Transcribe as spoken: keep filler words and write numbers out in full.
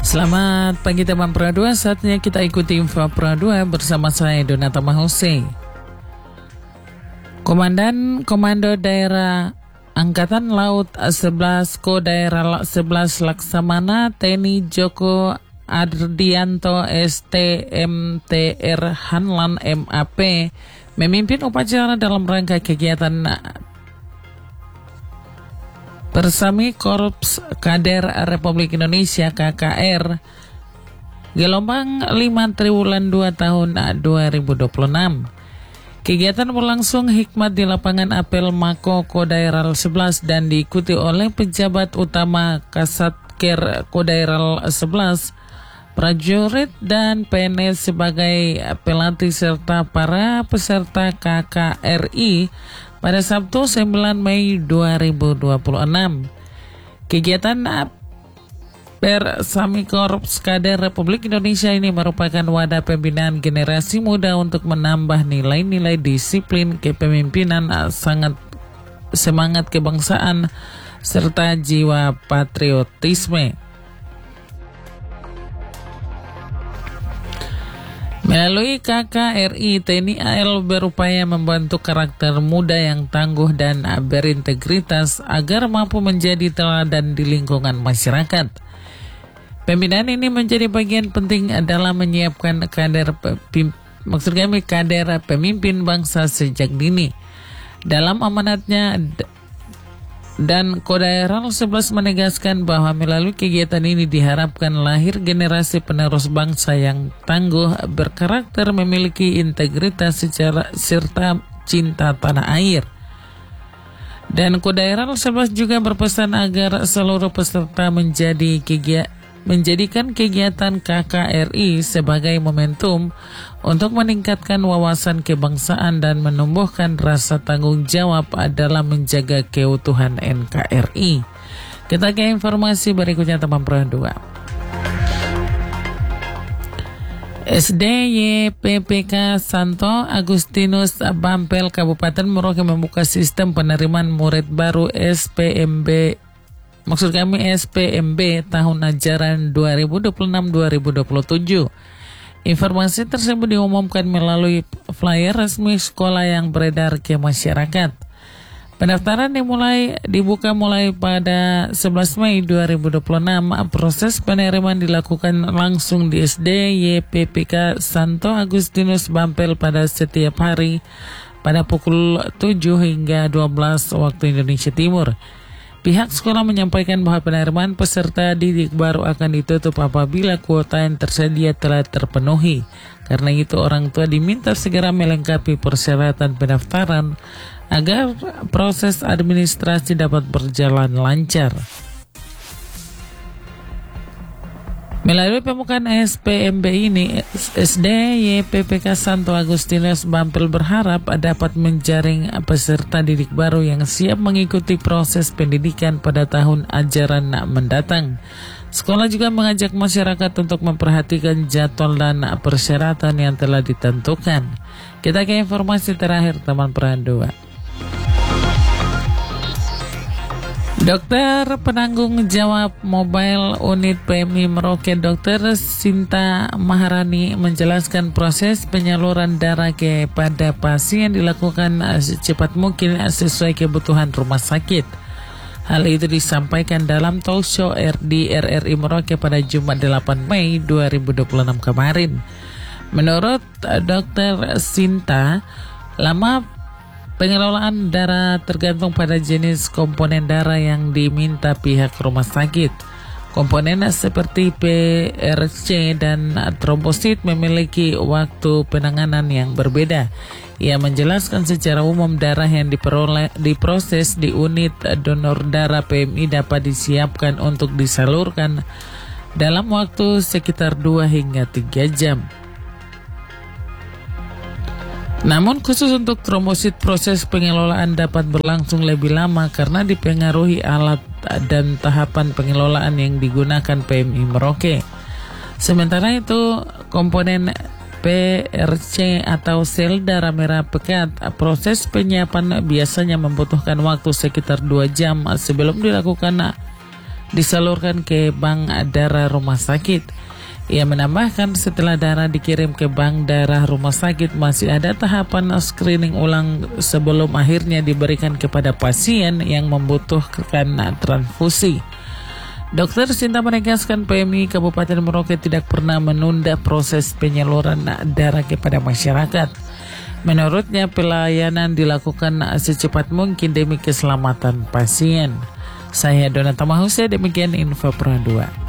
Selamat pagi teman Pro dua, saatnya kita ikuti info Pro dua bersama saya Donata Mahose. Komandan Komando Daerah Angkatan Laut sebelas Kodaerah sebelas Laksamana T N I Joko Ardianto S T M T R Hanlan M A P memimpin upacara dalam rangka kegiatan Persami Korps Kader Republik Indonesia K K R gelombang lima triwulan dua tahun dua ribu dua puluh enam. Kegiatan berlangsung hikmat di lapangan apel Mako Kodaeral sebelas dan diikuti oleh pejabat utama Kasatker Kodaeral sebelas, prajurit dan P N S sebagai pelatih serta para peserta K K R I pada Sabtu sembilan Mei dua ribu dua puluh enam. Kegiatan Persami Korps Kader Republik Indonesia ini merupakan wadah pembinaan generasi muda untuk menambah nilai-nilai disiplin kepemimpinan, sangat semangat kebangsaan, serta jiwa patriotisme. Melalui K K R I, T N I A L berupaya membantu karakter muda yang tangguh dan berintegritas agar mampu menjadi teladan di lingkungan masyarakat. Pembinaan ini menjadi bagian penting dalam menyiapkan kader pem, maksud kami kader pemimpin bangsa sejak dini. Dalam amanatnya dan Kodaeral sebelas menegaskan bahwa melalui kegiatan ini diharapkan lahir generasi penerus bangsa yang tangguh, berkarakter, memiliki integritas secara serta cinta tanah air. Dan Kodaeral sebelas juga berpesan agar seluruh peserta menjadi kegiatan menjadikan kegiatan K K R I sebagai momentum untuk meningkatkan wawasan kebangsaan dan menumbuhkan rasa tanggung jawab dalam menjaga keutuhan N K R I. Kita ke informasi berikutnya teman Pro dua. S D Y P P K Santo Agustinus Bampel Kabupaten Merauke membuka sistem penerimaan murid baru S P M B Maksud kami S P M B tahun ajaran dua ribu dua puluh enam dua ribu dua puluh tujuh. Informasi tersebut diumumkan melalui flyer resmi sekolah yang beredar ke masyarakat. Pendaftaran dimulai dibuka mulai pada sebelas Mei dua ribu dua puluh enam. Proses penerimaan dilakukan langsung di S D Y P P K Santo Agustinus Bampel pada setiap hari pada pukul tujuh hingga dua belas waktu Indonesia Timur. Pihak sekolah menyampaikan bahwa penerimaan peserta didik baru akan ditutup apabila kuota yang tersedia telah terpenuhi. Karena itu orang tua diminta segera melengkapi persyaratan pendaftaran agar proses administrasi dapat berjalan lancar. Melalui pembukaan S P M B ini, S D Y P P K Santo Agustinus Bampel berharap dapat menjaring peserta didik baru yang siap mengikuti proses pendidikan pada tahun ajaran mendatang. Sekolah juga mengajak masyarakat untuk memperhatikan jadwal dan persyaratan yang telah ditentukan. Kita ke informasi terakhir teman Pro dua. Dokter penanggung jawab Mobile Unit P M I Merauke Dokter Sinta Maharani menjelaskan proses penyaluran darah kepada pasien dilakukan secepat mungkin sesuai kebutuhan rumah sakit. Hal itu disampaikan dalam talk show R D R R I Merauke pada Jumat delapan Mei dua ribu dua puluh enam kemarin. Menurut Dokter Sinta, lama pengelolaan darah tergantung pada jenis komponen darah yang diminta pihak rumah sakit. Komponen seperti P R C dan trombosit memiliki waktu penanganan yang berbeda. Ia menjelaskan secara umum darah yang diperoleh diproses di unit donor darah P M I dapat disiapkan untuk disalurkan dalam waktu sekitar dua hingga tiga jam. Namun khusus untuk trombosit proses pengelolaan dapat berlangsung lebih lama karena dipengaruhi alat dan tahapan pengelolaan yang digunakan P M I Merauke. Sementara itu komponen P R C atau sel darah merah pekat, proses penyiapan biasanya membutuhkan waktu sekitar dua jam sebelum dilakukan disalurkan ke bank darah rumah sakit. Ia menambahkan setelah darah dikirim ke bank darah rumah sakit masih ada tahapan screening ulang sebelum akhirnya diberikan kepada pasien yang membutuhkan transfusi. Dokter Sinta menegaskan P M I Kabupaten Merauke tidak pernah menunda proses penyaluran darah kepada masyarakat. Menurutnya pelayanan dilakukan secepat mungkin demi keselamatan pasien. Saya Donata Mahusya, demikian info Pro dua.